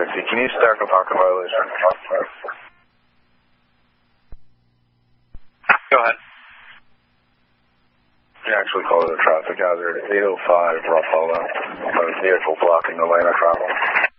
360. Can you start the parking violation? Go ahead. You actually call it a traffic hazard. 805 Ruffalo. A vehicle blocking the lane of travel.